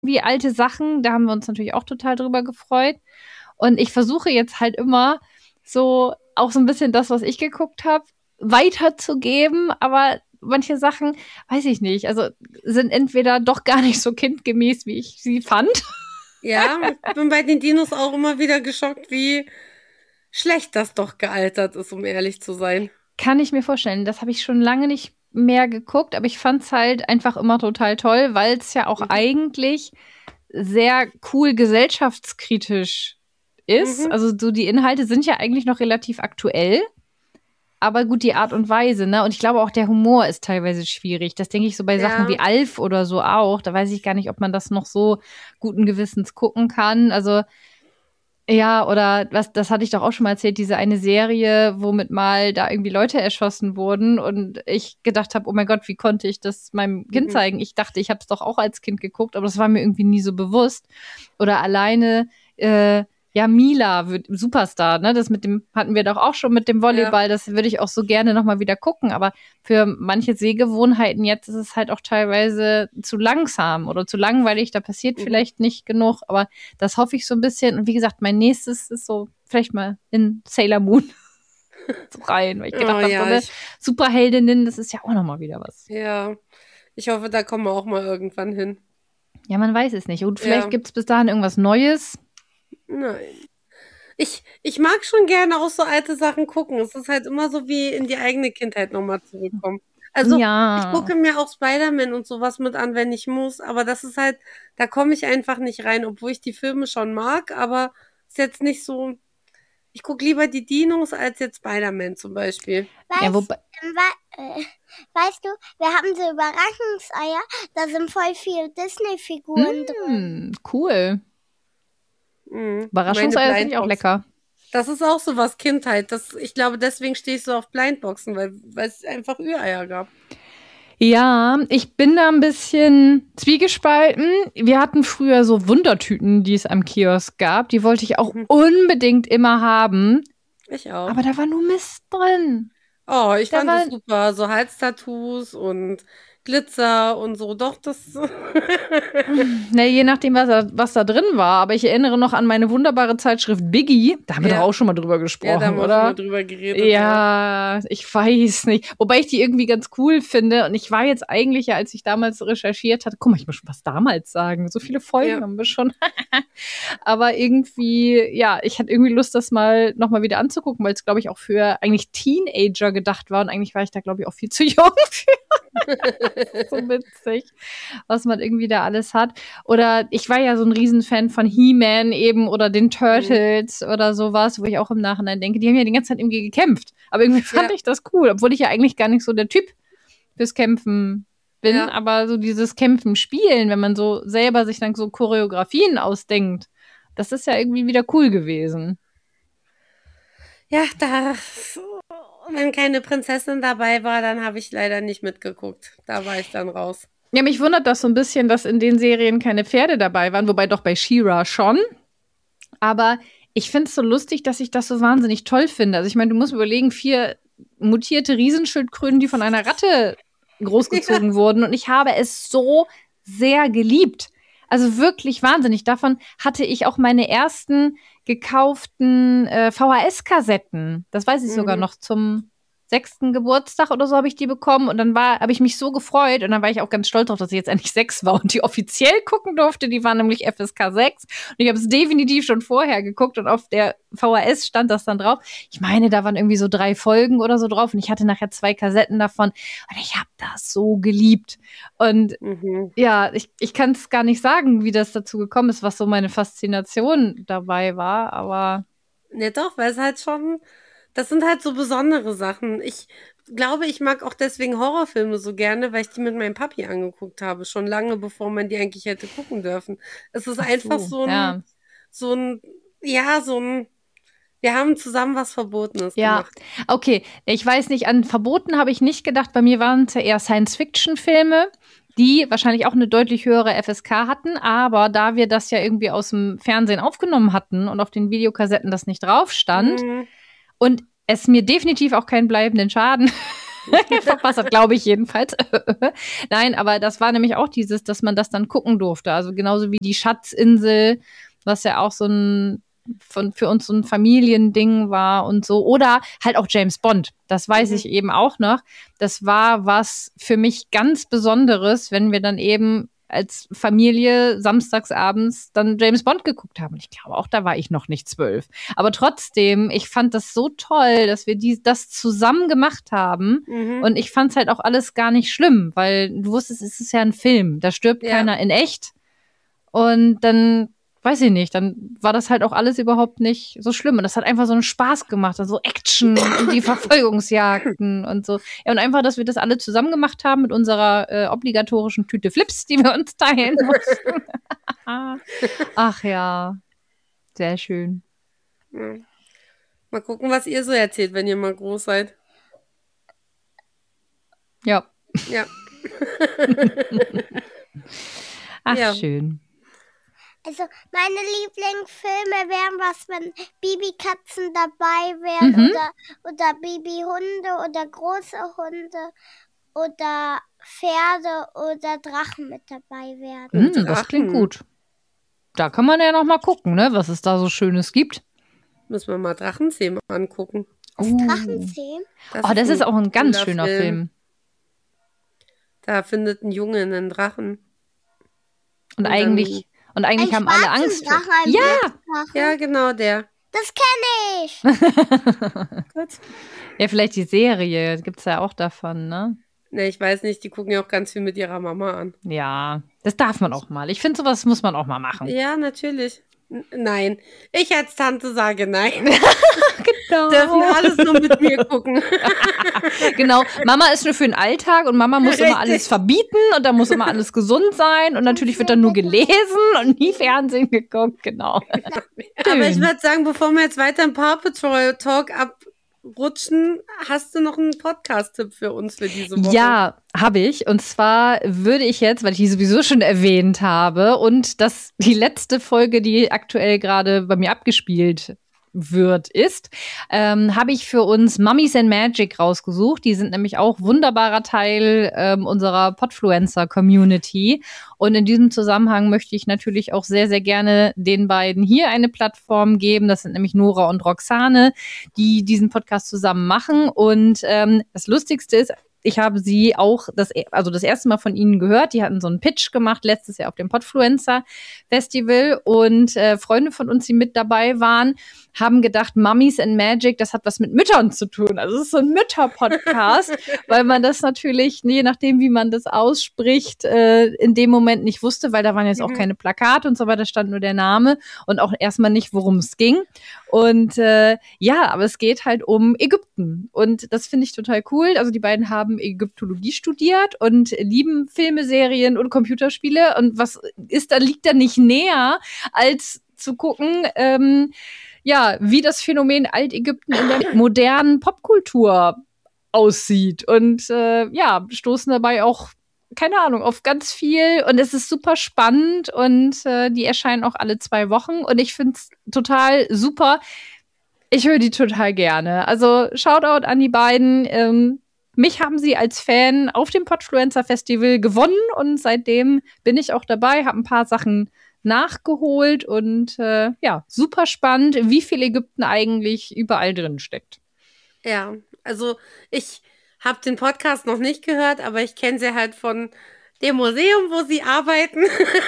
wie alte Sachen, da haben wir uns natürlich auch total drüber gefreut. Und ich versuche jetzt halt immer so auch so ein bisschen das, was ich geguckt habe, weiterzugeben, aber manche Sachen, weiß ich nicht, also sind entweder doch gar nicht so kindgemäß, wie ich sie fand. Ja, ich bin bei den Dinos auch immer wieder geschockt, wie schlecht das doch gealtert ist, um ehrlich zu sein. Kann ich mir vorstellen. Das habe ich schon lange nicht mehr geguckt, aber ich fand es halt einfach immer total toll, weil es ja auch Mhm. eigentlich sehr cool gesellschaftskritisch ist. Mhm. Also so die Inhalte sind ja eigentlich noch relativ aktuell. Aber gut, die Art und Weise, ne? Und ich glaube auch der Humor ist teilweise schwierig. Das denke ich so bei Sachen Ja, wie Alf oder so auch. Da weiß ich gar nicht, ob man das noch so guten Gewissens gucken kann. Also ja, oder was, das hatte ich doch auch schon mal erzählt, diese eine Serie, womit mal da irgendwie Leute erschossen wurden und ich gedacht habe, oh mein Gott, wie konnte ich das meinem Kind mhm. zeigen? Ich dachte, ich habe es doch auch als Kind geguckt, aber das war mir irgendwie nie so bewusst. Oder alleine, ja, Mila, Superstar, ne? Das mit dem hatten wir doch auch schon mit dem Ja. Volleyball, das würde ich auch so gerne nochmal wieder gucken, aber für manche Sehgewohnheiten jetzt ist es halt auch teilweise zu langsam oder zu langweilig, da passiert Mhm. vielleicht nicht genug, aber das hoffe ich so ein bisschen. Und wie gesagt, mein nächstes ist so vielleicht mal in Sailor Moon so rein, weil ich Oh gedacht habe, so ja, eine Superheldinnen, das ist ja auch nochmal wieder was. ja, ich hoffe, da kommen wir auch mal irgendwann hin. Ja, man weiß es nicht. Und vielleicht Ja, gibt es bis dahin irgendwas Neues. nein. Ich mag schon gerne auch so alte Sachen gucken. Es ist halt immer so wie in die eigene Kindheit nochmal zurückkommen. Also, ich Ja. gucke mir auch Spider-Man und sowas mit an, wenn ich muss, aber das ist halt, da komme ich einfach nicht rein, obwohl ich die Filme schon mag, aber ist jetzt nicht so. Ich gucke lieber die Dinos als jetzt Spider-Man zum Beispiel. Ja, Weißt, wobei. weißt du, wir haben so Überraschungseier, da sind voll viele Disney-Figuren drin. Cool. Mhm. Meine Überraschungseier sind ja auch Blindbox. lecker. Das ist auch so was Kindheit. Ich glaube, deswegen stehe ich so auf Blindboxen, weil es einfach Ü-Eier gab. Ja, ich bin da ein bisschen zwiegespalten. Wir hatten früher so Wundertüten, die es am Kiosk gab. Die wollte ich auch Mhm. unbedingt immer haben. Ich auch. Aber da war nur Mist drin. Oh, ich Da fand es war, super. So Halstattoos und Glitzer und so. Doch, das. ne, je nachdem, was da drin war. Aber ich erinnere noch an meine wunderbare Zeitschrift Biggie. Da haben wir doch Ja, auch schon mal drüber ja, da gesprochen, haben wir schon mal oder? drüber geredet, ja. Ja, ich weiß nicht. Wobei ich die irgendwie ganz cool finde. Und ich war jetzt eigentlich, ja, als ich damals recherchiert hatte, guck mal, ich muss schon was damals sagen. So viele Folgen Ja. haben wir schon. Aber irgendwie, ja, ich hatte irgendwie Lust, das mal nochmal wieder anzugucken, weil es, glaube ich, auch für eigentlich Teenager gedacht war. Und eigentlich war ich da, glaube ich, auch viel zu jung für. So witzig, was man irgendwie da alles hat. Oder ich war ja so ein Riesenfan von He-Man eben oder den Mhm. Turtles oder sowas, wo ich auch im Nachhinein denke, die haben ja die ganze Zeit irgendwie gekämpft. Aber irgendwie fand Ja, ich das cool, obwohl ich ja eigentlich gar nicht so der Typ fürs Kämpfen bin. ja. Aber so dieses Kämpfen spielen, wenn man so selber sich dann so Choreografien ausdenkt, das ist ja irgendwie wieder cool gewesen. Ja, wenn keine Prinzessin dabei war, dann habe ich leider nicht mitgeguckt. Da war ich dann raus. Ja, mich wundert das so ein bisschen, dass in den Serien keine Pferde dabei waren, wobei doch bei She-Ra schon. Aber ich finde es so lustig, dass ich das so wahnsinnig toll finde. Also ich meine, du musst überlegen, 4 mutierte Riesenschildkröten, die von einer Ratte Ja. großgezogen wurden. Und ich habe es so sehr geliebt. Also wirklich wahnsinnig. Davon hatte ich auch meine ersten gekauften VHS-Kassetten. Das weiß ich sogar Mhm. noch zum 6. Geburtstag oder so habe ich die bekommen und dann habe ich mich so gefreut und dann war ich auch ganz stolz darauf, dass ich jetzt endlich 6 war und die offiziell gucken durfte. Die waren nämlich FSK 6 und ich habe es definitiv schon vorher geguckt und auf der VHS stand das dann drauf. Ich meine, da waren irgendwie so 3 Folgen oder so drauf und ich hatte nachher 2 Kassetten davon und ich habe das so geliebt. Und Mhm. ja, ich kann es gar nicht sagen, wie das dazu gekommen ist, was so meine Faszination dabei war, aber Ne, doch, weil es halt schon, das sind halt so besondere Sachen. Ich glaube, ich mag auch deswegen Horrorfilme so gerne, weil ich die mit meinem Papi angeguckt habe, schon lange bevor man die eigentlich hätte gucken dürfen. Es ist ach einfach so, ja. so ein, ja, wir haben zusammen was Verbotenes Ja, gemacht. okay. Ich weiß nicht, an Verboten habe ich nicht gedacht. Bei mir waren es ja eher Science-Fiction-Filme, die wahrscheinlich auch eine deutlich höhere FSK hatten. Aber da wir das ja irgendwie aus dem Fernsehen aufgenommen hatten und auf den Videokassetten das nicht drauf stand Mhm. und es mir definitiv auch keinen bleibenden Schaden Verpasst hat, glaube ich jedenfalls. Nein, aber das war nämlich auch dieses, dass man das dann gucken durfte. Also genauso wie die Schatzinsel, was ja auch so ein für uns so ein Familiending war und so. Oder halt auch James Bond. Das weiß ich eben auch noch. Das war was für mich ganz Besonderes, wenn wir dann eben als Familie samstagsabends dann James Bond geguckt haben. Und ich glaube, auch da war ich noch nicht 12. Aber trotzdem, ich fand das so toll, dass wir das zusammen gemacht haben. Und ich fand es halt auch alles gar nicht schlimm, weil du wusstest, es ist ja ein Film. Da stirbt keiner in echt. Und dann, weiß ich nicht, dann war das halt auch alles überhaupt nicht so schlimm. Und das hat einfach so einen Spaß gemacht. Also Action und die Verfolgungsjagden und so. Ja, und einfach, dass wir das alle zusammen gemacht haben mit unserer obligatorischen Tüte Flips, die wir uns teilen mussten. Ach ja, sehr schön. Ja. Mal gucken, was ihr so erzählt, wenn ihr mal groß seid. Ja. Ja. Ach, Ja. schön. Also meine Lieblingsfilme wären was, wenn Babykatzen dabei wären oder Babyhunde oder große Hunde oder Pferde oder Drachen mit dabei wären. Das klingt gut. Da kann man ja noch mal gucken, ne, was es da so Schönes gibt. Müssen wir mal Drachenzähmen angucken. Drachenzähmen? Das ist auch ein ganz schöner Film. Da findet ein Junge einen Drachen. Und eigentlich haben alle Angst vor. Ja, genau der. Das kenne ich. Gut. Ja, vielleicht die Serie, gibt's ja auch davon, ne? Ne, ich weiß nicht, die gucken ja auch ganz viel mit ihrer Mama an. Ja, das darf man auch mal. Ich finde, sowas muss man auch mal machen. Ja, natürlich. Nein. Ich als Tante sage nein. Genau. Dürfen alles nur mit mir gucken. Genau. Mama ist nur für den Alltag und Mama muss immer alles verbieten und da muss immer alles gesund sein und natürlich wird dann nur gelesen und nie Fernsehen geguckt. Genau. Aber ich würde sagen, bevor wir jetzt weiter im Paw Patrol Talk abrutschen, hast du noch einen Podcast-Tipp für uns für diese Woche? Ja, habe ich. Und zwar würde ich jetzt, weil ich die sowieso schon erwähnt habe und das die letzte Folge, die aktuell gerade bei mir abgespielt ist, habe ich für uns Mummies and Magic rausgesucht. Die sind nämlich auch wunderbarer Teil unserer Podfluencer-Community. Und in diesem Zusammenhang möchte ich natürlich auch sehr, sehr gerne den beiden hier eine Plattform geben. Das sind nämlich Nora und Roxane, die diesen Podcast zusammen machen. Und das Lustigste ist, ich habe sie auch das erste Mal von ihnen gehört. Die hatten so einen Pitch gemacht letztes Jahr auf dem Podfluencer Festival und Freunde von uns, die mit dabei waren, haben gedacht, Mummies and Magic, das hat was mit Müttern zu tun. Also es ist so ein Mütter-Podcast, weil man das natürlich, je nachdem, wie man das ausspricht, in dem Moment nicht wusste, weil da waren jetzt auch keine Plakate und so weiter, stand nur der Name und auch erstmal nicht, worum es ging. Und aber es geht halt um Ägypten. Und das finde ich total cool. Also die beiden haben Ägyptologie studiert und lieben Filme, Serien und Computerspiele. Und was liegt da nicht näher, als zu gucken, wie das Phänomen Altägypten in der modernen Popkultur aussieht. Und stoßen dabei auch, keine Ahnung, auf ganz viel. Und es ist super spannend und die erscheinen auch alle 2 Wochen. Und ich finde es total super. Ich höre die total gerne. Also Shoutout an die beiden. Mich haben sie als Fan auf dem Podfluencer Festival gewonnen und seitdem bin ich auch dabei, habe ein paar Sachen nachgeholt und super spannend, wie viel Ägypten eigentlich überall drin steckt. Ja, also ich habe den Podcast noch nicht gehört, aber ich kenne sie halt von dem Museum, wo sie arbeiten,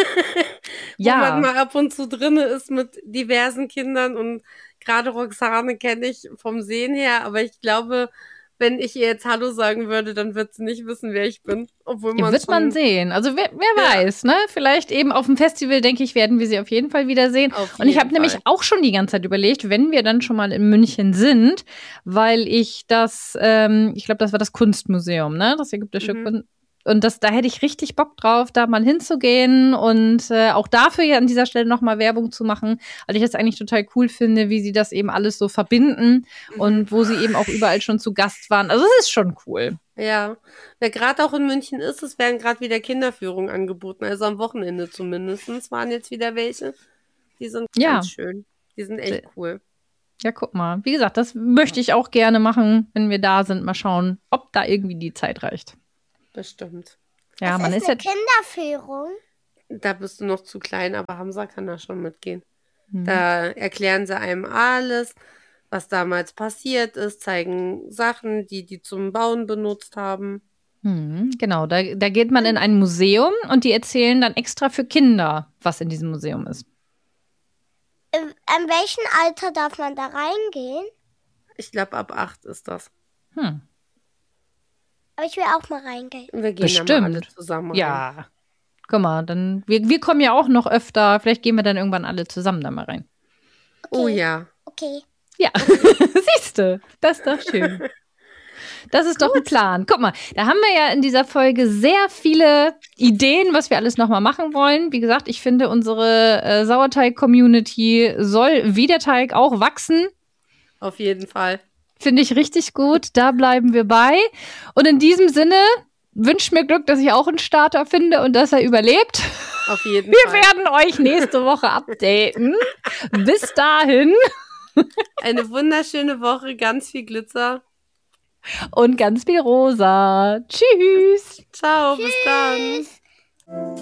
wo man mal ab und zu drin ist mit diversen Kindern und gerade Roxane kenne ich vom Sehen her, aber ich glaube, wenn ich ihr jetzt Hallo sagen würde, dann wird sie nicht wissen, wer ich bin. Obwohl man sehen. Also wer weiß, ne? Vielleicht eben auf dem Festival, denke ich, werden wir sie auf jeden Fall wiedersehen. Und ich habe nämlich auch schon die ganze Zeit überlegt, wenn wir dann schon mal in München sind, weil ich ich glaube, das war das Kunstmuseum, ne? Das ägyptische Und da hätte ich richtig Bock drauf, da mal hinzugehen und auch dafür ja an dieser Stelle nochmal Werbung zu machen, weil ich das eigentlich total cool finde, wie sie das eben alles so verbinden und wo sie eben auch überall schon zu Gast waren. Also es ist schon cool. Ja, wer gerade auch in München ist, es werden gerade wieder Kinderführungen angeboten, also am Wochenende zumindest waren jetzt wieder welche. Die sind ganz schön. Die sind echt cool. Ja, guck mal. Wie gesagt, das möchte ich auch gerne machen, wenn wir da sind. Mal schauen, ob da irgendwie die Zeit reicht. Bestimmt. Ja, Das man ist ist ja. eine Kinderführung. Da bist du noch zu klein, aber Hamza kann da schon mitgehen. Hm. Da erklären sie einem alles, was damals passiert ist, zeigen Sachen, die zum Bauen benutzt haben. Genau, da geht man in ein Museum und die erzählen dann extra für Kinder, was in diesem Museum ist. An welchem Alter darf man da reingehen? Ich glaube, ab 8 ist das. Hm. Aber ich will auch mal reingehen. Wir gehen da mal alle Bestimmt. zusammen rein. Ja. Guck mal, dann wir kommen ja auch noch öfter. Vielleicht gehen wir dann irgendwann alle zusammen da mal rein. Okay. Oh ja. Okay. Ja, siehste, das ist doch schön. Das ist doch ein Plan. Guck mal, da haben wir ja in dieser Folge sehr viele Ideen, was wir alles nochmal machen wollen. Wie gesagt, ich finde, unsere Sauerteig-Community soll wie der Teig auch wachsen. Auf jeden Fall. Finde ich richtig gut. Da bleiben wir bei. Und in diesem Sinne wünscht mir Glück, dass ich auch einen Starter finde und dass er überlebt. Auf jeden Wir Fall. werden euch nächste Woche updaten. Bis dahin. Eine wunderschöne Woche, ganz viel Glitzer. Und ganz viel Rosa. Tschüss. Ciao, bis dann.